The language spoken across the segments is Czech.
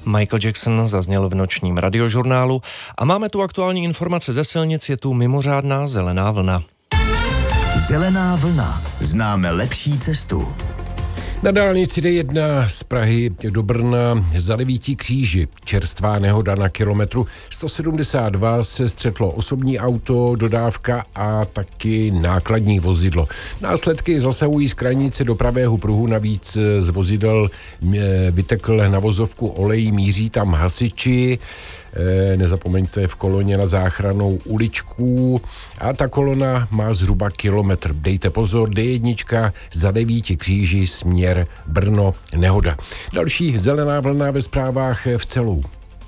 Michael Jackson zazněl v nočním radiožurnálu a máme tu aktuální informace ze silnic, je tu mimořádná zelená vlna. Zelená vlna. Známe lepší cestu. Na dálnici D1 z Prahy do Brna za Devítí kříži čerstvá nehoda na kilometru 172 se střetlo osobní auto, dodávka a taky nákladní vozidlo. Následky zasahují z krajnice do pravého pruhu, navíc z vozidel vytekl na vozovku olej, míří tam hasiči. Nezapomeňte v koloně na záchrannou uličku a ta kolona má zhruba kilometr. Dejte pozor, D1 za Devíti kříži směr Brno nehoda. Další zelená vlna ve zprávách v Celou.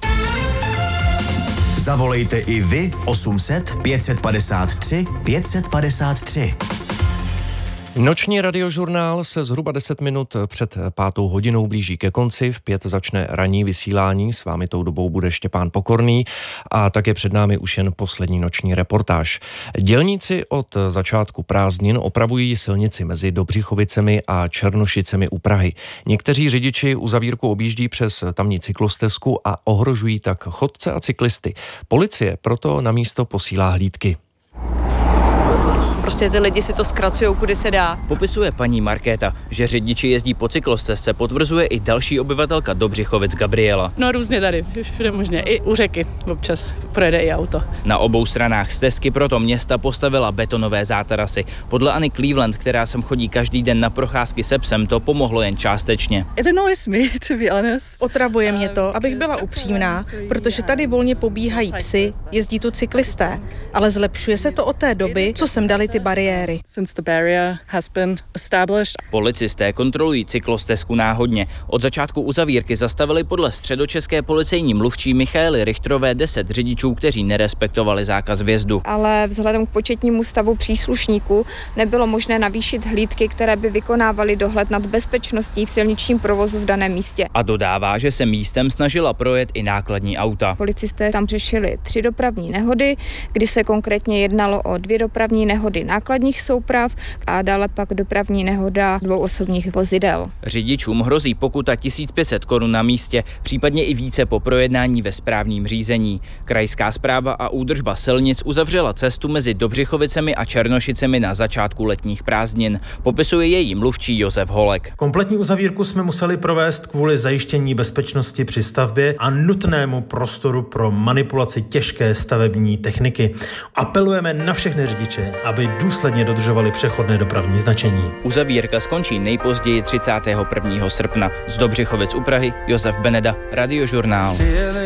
Zavolejte i vy 800 553 553. Noční radiožurnál se zhruba 10 minut před 5:00 blíží ke konci. V 5 začne ranní vysílání, s vámi tou dobou bude Štěpán Pokorný a také před námi už jen poslední noční reportáž. Dělníci od začátku prázdnin opravují silnici mezi Dobřichovicemi a Černošicemi u Prahy. Někteří řidiči uzavírku objíždí přes tamní cyklostezku a ohrožují tak chodce a cyklisty. Policie proto na místo posílá hlídky. Prostě ty lidi si to zkracujou, kudy se dá. Popisuje paní Markéta, že řidiči jezdí po cyklostezce, potvrzuje i další obyvatelka Dobřichovic Gabriela. No různě tady, všude možně, i u řeky občas projede i auto. Na obou stranách stezky proto města postavila betonové zátarasy. Podle Anny Cleveland, která sem chodí každý den na procházky se psem, to pomohlo jen částečně. Otravuje mě to, abych byla upřímná, protože tady volně pobíhají psy, jezdí tu cyklisté, ale zlepšuje se to od té doby, co sem dali ty bariéry. Policisté kontrolují cyklostezku náhodně. Od začátku uzavírky zastavili podle středočeské policejní mluvčí Michaely Richterové 10 řidičů, kteří nerespektovali zákaz vjezdu. Ale vzhledem k početnímu stavu příslušníků nebylo možné navýšit hlídky, které by vykonávaly dohled nad bezpečností v silničním provozu v daném místě. A dodává, že se místem snažila projet i nákladní auta. Policisté tam řešili 3 dopravní nehody, kdy se konkrétně jednalo o 2 dopravní nehody nákladních souprav a dále pak dopravní nehoda 2 osobních vozidel. Řidičům hrozí pokuta 1500 korun na místě, případně i více po projednání ve správním řízení. Krajská správa a údržba silnic uzavřela cestu mezi Dobřichovicemi a Černošicemi na začátku letních prázdnin. Popisuje její mluvčí Josef Holek. Kompletní uzavírku jsme museli provést kvůli zajištění bezpečnosti při stavbě a nutnému prostoru pro manipulaci těžké stavební techniky. Apelujeme na všechny řidiče, aby důsledně dodržovali přechodné dopravní značení. Uzavírka skončí nejpozději 31. srpna. Z Dobřichovic u Prahy Josef Beneda, Radiožurnál.